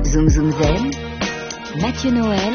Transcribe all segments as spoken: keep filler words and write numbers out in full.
Zoom Zoom Zen, Mathieu Noël,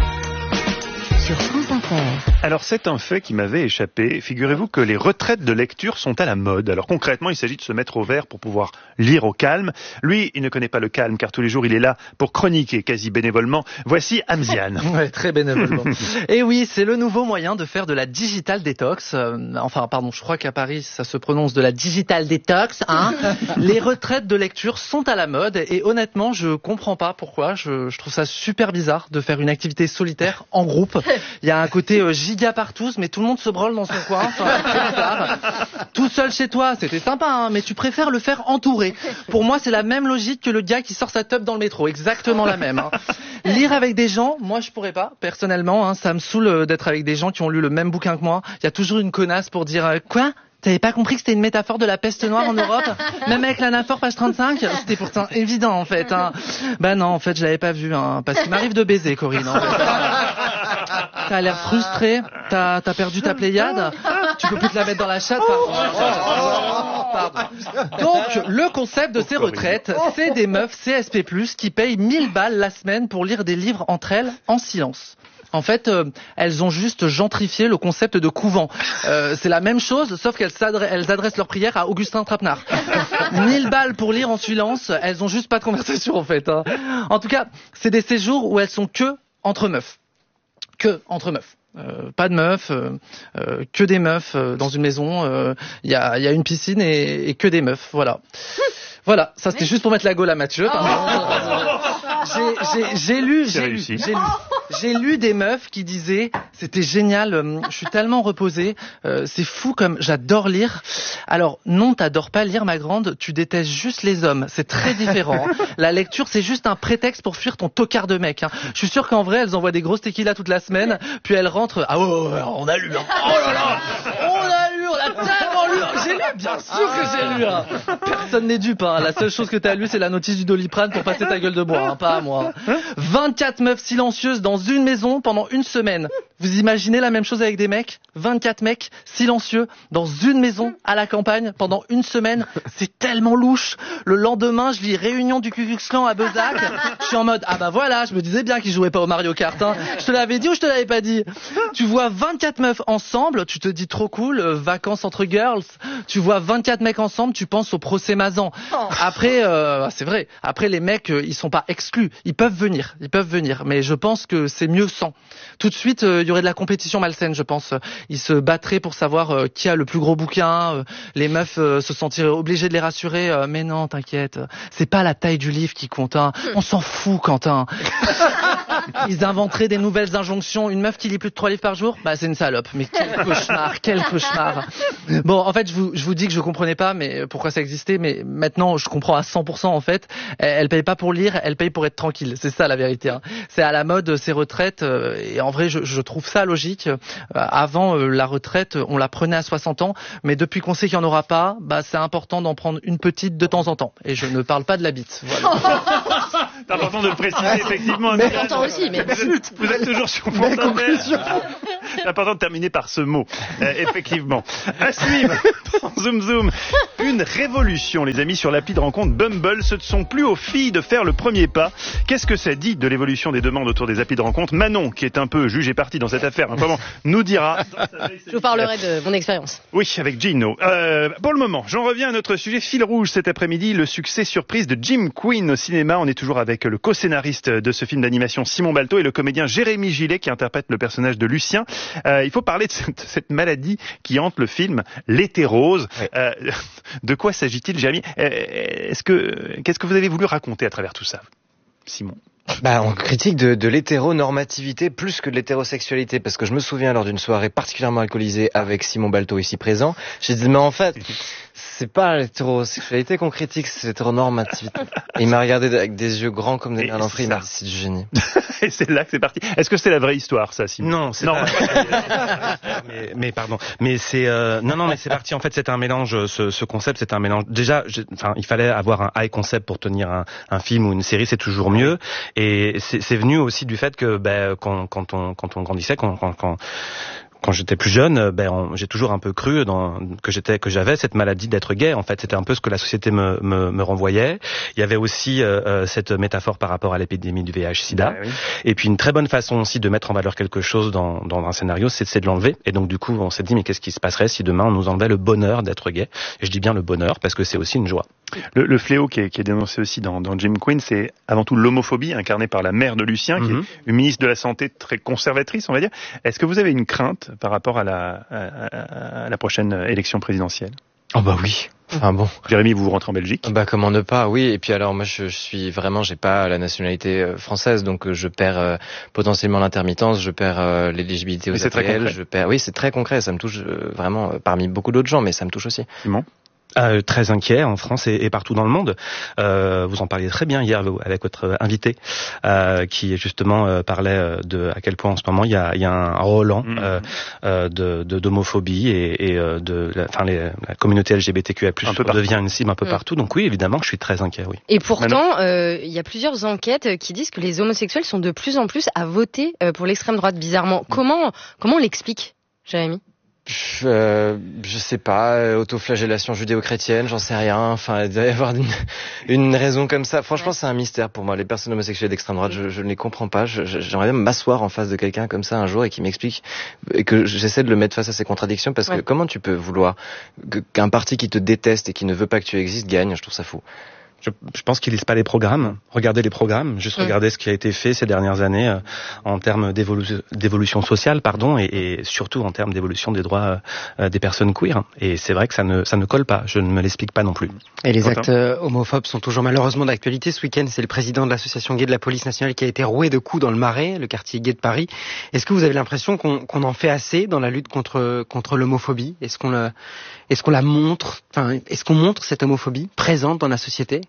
sur France Inter. Alors c'est un fait qui m'avait échappé. Figurez-vous que les retraites de lecture sont à la mode. Alors concrètement, il s'agit de se mettre au vert pour pouvoir lire au calme. Lui, il ne connaît pas le calme car tous les jours il est là pour chroniquer quasi bénévolement. Voici Amziane. Ouais, très bénévolement. Et oui, c'est le nouveau moyen de faire de la digital détox. Euh, enfin, pardon, je crois qu'à Paris ça se prononce de la digital détox. Hein. Les retraites de lecture sont à la mode et honnêtement, je comprends pas pourquoi. Je, je trouve ça super bizarre de faire une activité solitaire en groupe. Il y a un côté euh, giga partout, mais tout le monde se brole dans son coin. Enfin, c'est très bizarre. Tout seul chez toi, c'était sympa, hein, mais tu préfères le faire entouré. Pour moi, c'est la même logique que le gars qui sort sa teub dans le métro, exactement la même. Hein. Lire avec des gens, moi je pourrais pas, personnellement. Hein, ça me saoule d'être avec des gens qui ont lu le même bouquin que moi. Il y a toujours une connasse pour dire euh, quoi ? T'avais pas compris que c'était une métaphore de la peste noire en Europe? Même avec l'anaphore page trente-cinq? C'était pourtant évident, en fait. Hein. Bah non, en fait, je l'avais pas vu, hein, parce qu'il m'arrive de baiser, Corinne. En fait. T'as l'air frustré? T'as, t'as perdu ta Pléiade? Tu peux plus te la mettre dans la chatte? Pardon. Donc, le concept de ces retraites, c'est des meufs C S P plus, qui payent mille balles la semaine pour lire des livres entre elles en silence. En fait, euh, elles ont juste gentrifié le concept de couvent. Euh, c'est la même chose, sauf qu'elles s'adressent, elles adressent leurs prières à Augustin Trapenard. mille balles pour lire en silence, elles ont juste pas de conversation en fait. Hein. En tout cas, c'est des séjours où elles sont que entre meufs. Que entre meufs. Euh, pas de meufs, euh, euh, que des meufs euh, dans une maison. Il euh, y, a, y a une piscine et, et que des meufs, voilà. Voilà, ça c'était juste pour mettre la gaule à Mathieu. J'ai, j'ai, j'ai lu, j'ai lu, j'ai lu, j'ai lu des meufs qui disaient c'était génial, euh, je suis tellement reposée, euh, c'est fou comme j'adore lire. Alors non, t'adores pas lire ma grande, tu détestes juste les hommes, c'est très différent. Hein. La lecture c'est juste un prétexte pour fuir ton tocard de mec. Hein. Je suis sûr qu'en vrai elles envoient des grosses tequilas toute la semaine, puis elles rentrent, ah oh, on a lu, hein. Oh là là, on a lu, on a tellement lu, j'ai lu, bien sûr que j'ai lu. Hein. Personne n'est dupe, hein. La seule chose que t'as lu c'est la notice du Doliprane pour passer ta gueule de bois, hein. Pas à moi. vingt-quatre meufs silencieuses dans une maison pendant une semaine. Vous imaginez la même chose avec des mecs? vingt-quatre mecs silencieux dans une maison à la campagne pendant une semaine. C'est tellement louche. Le lendemain, je lis réunion du Ku Klux Klan à Bezac. Je suis en mode, ah bah voilà, je me disais bien qu'ils jouaient pas au Mario Kart. Hein. Je te l'avais dit ou je te l'avais pas dit? Tu vois vingt-quatre meufs ensemble, tu te dis trop cool, euh, vacances entre girls. Tu vois vingt-quatre mecs ensemble, tu penses au procès Mazan. Après, euh, c'est vrai, après les mecs, euh, ils sont pas exclus. Ils peuvent venir, ils peuvent venir. Mais je pense que c'est mieux sans. Tout de suite, il euh, y aurait de la compétition malsaine, je pense. Ils se battraient pour savoir euh, qui a le plus gros bouquin. Euh, les meufs euh, se sentiraient obligées de les rassurer. Euh, mais non, t'inquiète, c'est pas la taille du livre qui compte. Hein. On s'en fout, Quentin. Ils inventeraient des nouvelles injonctions. Une meuf qui lit plus de trois livres par jour, bah c'est une salope. Mais quel cauchemar, quel cauchemar. Bon, en fait, je vous, je vous dis que je comprenais pas, mais pourquoi ça existait. Mais maintenant, je comprends à cent pour cent en fait. Elle, elle paye pas pour lire, elle paye pour être tranquille. C'est ça la vérité. Hein. C'est à la mode ces retraites. Euh, et en vrai, je, je trouve ça logique. Euh, avant, euh, la retraite, on la prenait à soixante ans, mais depuis qu'on sait qu'il y en aura pas, bah c'est important d'en prendre une petite de temps en temps. Et je ne parle pas de la bite. Voilà. C'est important de le préciser, effectivement. Mais important aussi, mais... Vous êtes, vous êtes toujours sur France Inter. C'est important de terminer par ce mot. Euh, effectivement. À suivre, Zoom Zoom. Une révolution, les amis, sur l'appli de rencontre Bumble. Ce ne sont plus aux filles de faire le premier pas. Qu'est-ce que ça dit de l'évolution des demandes autour des applis de rencontre? Manon, qui est un peu juge et partie dans cette affaire, hein, vraiment, nous dira. Je vous parlerai de mon expérience. Oui, avec Gino. Euh, pour le moment, j'en reviens à notre sujet fil rouge cet après-midi, le succès surprise de Jim Queen au cinéma. On est toujours avec le co-scénariste de ce film d'animation Simon Balto et le comédien Jérémy Gillet qui interprète le personnage de Lucien. Euh, il faut parler de cette, cette maladie qui hante le film, l'hétérose. Oui. Euh, de quoi s'agit-il, Jérémy? Est-ce que, qu'est-ce que vous avez voulu raconter à travers tout ça, Simon? Bah, on critique de, de l'hétéronormativité plus que de l'hétérosexualité, parce que je me souviens lors d'une soirée particulièrement alcoolisée avec Simon Balto ici présent, j'ai dit mais en fait c'est pas l'hétérosexualité qu'on critique, c'est l'hétéronormativité. Et il m'a regardé avec des yeux grands comme des merlans frais, il m'a dit c'est du génie. Et c'est là que c'est parti. Est-ce que c'est la vraie histoire, ça, Simon? Non, c'est non. Pas... mais, mais pardon, mais c'est euh... non non mais c'est parti. En fait, c'est un mélange. Ce, ce concept, c'est un mélange. Déjà, enfin, il fallait avoir un high concept pour tenir un, un film ou une série, c'est toujours mieux. Et c'est, c'est venu aussi du fait que, ben, quand, quand on quand on grandissait, quand, quand, quand quand j'étais plus jeune, ben on, j'ai toujours un peu cru dans, que j'étais, que j'avais cette maladie d'être gay. En fait, c'était un peu ce que la société me, me, me renvoyait. Il y avait aussi euh, cette métaphore par rapport à l'épidémie du V I H/SIDA. Bah, oui. Et puis une très bonne façon aussi de mettre en valeur quelque chose dans, dans un scénario, c'est, c'est de l'enlever. Et donc du coup, on s'est dit mais qu'est-ce qui se passerait si demain on nous enlevait le bonheur d'être gay? Et je dis bien le bonheur parce que c'est aussi une joie. Le, le fléau qui est, qui est dénoncé aussi dans, dans Jim Quinn, c'est avant tout l'homophobie incarnée par la mère de Lucien, qui Mm-hmm. est une ministre de la Santé très conservatrice, on va dire. Est-ce que vous avez une crainte par rapport à la, à, à la prochaine élection présidentielle? Oh bah oui. Enfin bon. Jérémy, vous rentrez en Belgique? Bah comment ne pas, oui. Et puis alors moi je, je suis vraiment, j'ai pas la nationalité euh, française, donc euh, je perds euh, potentiellement l'intermittence, je perds euh, l'éligibilité aux Mais c'est très A P L, concret. je perds. Oui, c'est très concret, ça me touche euh, vraiment euh, parmi beaucoup d'autres gens, mais ça me touche aussi. Simon? Euh, très inquiet en France et, et partout dans le monde. Euh, vous en parliez très bien hier avec votre invité euh, qui justement euh, parlait de à quel point en ce moment il y a, il y a un Roland Mmh. euh, euh, de, de d'homophobie et, et euh, de la, enfin les, la communauté L G B T Q I plus, Un peu devient une cible un peu Mmh. partout. Donc oui, évidemment, je suis très inquiet. Oui. Et pourtant, euh, il y a plusieurs enquêtes qui disent que les homosexuels sont de plus en plus à voter euh, pour l'extrême droite, bizarrement. Comment, comment on l'explique, Jérémy? Euh, je sais pas, euh, autoflagellation judéo-chrétienne, j'en sais rien. Enfin, il doit y avoir une, une raison comme ça. Franchement, Ouais. c'est un mystère pour moi. Les personnes homosexuelles d'extrême droite, je, je ne les comprends pas. Je, je, j'aimerais même m'asseoir en face de quelqu'un comme ça un jour et qui m'explique et que j'essaie de le mettre face à ses contradictions parce que Ouais. comment tu peux vouloir que- qu'un parti qui te déteste et qui ne veut pas que tu existes gagne? Je trouve ça fou. Je, je pense qu'ils lisent pas les programmes. Regardez les programmes, juste Mm. regardez ce qui a été fait ces dernières années euh, en termes d'évolu- d'évolution sociale, pardon, et, et surtout en termes d'évolution des droits euh, des personnes queer. Et c'est vrai que ça ne ça ne colle pas. Je ne me l'explique pas non plus. Et les Quentin. actes euh, homophobes sont toujours malheureusement d'actualité. Ce week-end, c'est le président de l'association gay de la police nationale qui a été roué de coups dans le Marais, le quartier gay de Paris. Est-ce que vous avez l'impression qu'on, qu'on en fait assez dans la lutte contre contre l'homophobie? Est-ce qu'on la, est-ce qu'on la montre? Enfin, est-ce qu'on montre cette homophobie présente dans la société?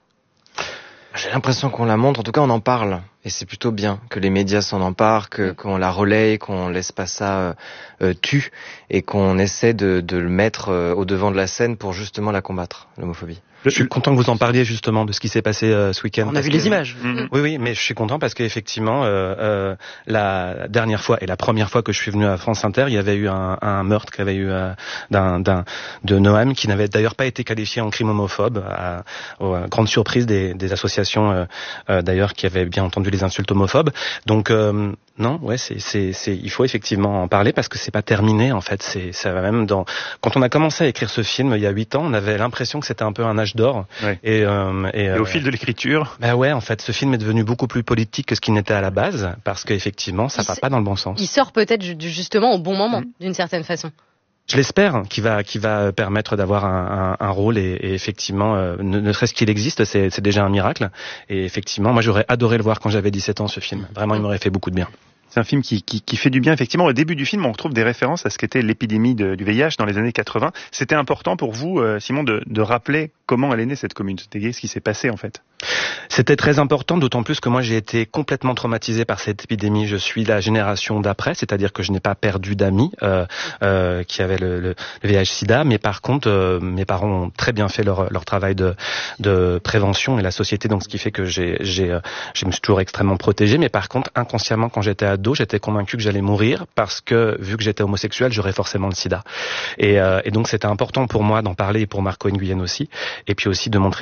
J'ai l'impression qu'on la montre, en tout cas on en parle. Et c'est plutôt bien que les médias s'en emparent, que, qu'on la relaye, qu'on laisse pas ça euh, euh, tue et qu'on essaie de, de le mettre euh, au devant de la scène pour justement la combattre, l'homophobie. Je suis content que vous en parliez justement de ce qui s'est passé euh, ce week-end. On a parce vu que- les images. Mmh. Oui, oui, mais je suis content parce qu'effectivement, euh, euh, la dernière fois et la première fois que je suis venu à France Inter, il y avait eu un, un meurtre qui avait eu euh, d'un, d'un de Noam qui n'avait d'ailleurs pas été qualifié en crime homophobe, à, à grande surprise des, des associations euh, euh, d'ailleurs qui avaient bien entendu les insultes homophobes. Donc euh, non, ouais, c'est, c'est, c'est, il faut effectivement en parler parce que c'est pas terminé en fait. C'est, ça va même dans. Quand on a commencé à écrire ce film il y a huit ans, on avait l'impression que c'était un peu un âge d'or. Ouais. Et, euh, et, Et euh, au fil de l'écriture, bah ouais, en fait, ce film est devenu beaucoup plus politique que ce qu'il n'était à la base, parce qu'effectivement, ça Il va s- pas dans le bon sens. Il sort peut-être ju- justement au bon moment, Mmh. d'une certaine façon. Je l'espère, qu'il va, qu'il va permettre d'avoir un, un, un rôle et, et effectivement, euh, ne, ne serait-ce qu'il existe, c'est, c'est déjà un miracle. Et effectivement, moi, j'aurais adoré le voir quand j'avais dix-sept ans, ce film. Vraiment, il m'aurait fait beaucoup de bien. c'est un film qui, qui, qui fait du bien. Effectivement, au début du film, on retrouve des références à ce qu'était l'épidémie de- du V I H dans les années quatre-vingts. C'était important pour vous, euh, Simon, de, de rappeler comment elle est née, cette communauté gay, ce qui s'est passé en fait. C'était très important, d'autant plus que moi j'ai été complètement traumatisé par cette épidémie. Je suis la génération d'après, c'est-à-dire que je n'ai pas perdu d'amis euh, euh, qui avaient le, le, le V I H/SIDA, mais par contre, euh, mes parents ont très bien fait leur, leur travail de, de prévention et la société, donc ce qui fait que j'ai, j'ai, euh, je me suis toujours extrêmement protégé. Mais par contre, inconsciemment, quand j'étais ado, j'étais convaincu que j'allais mourir parce que vu que j'étais homosexuel, j'aurais forcément le SIDA. Et, euh, et donc c'était important pour moi d'en parler et pour Marco Nguyen aussi, et puis aussi de montrer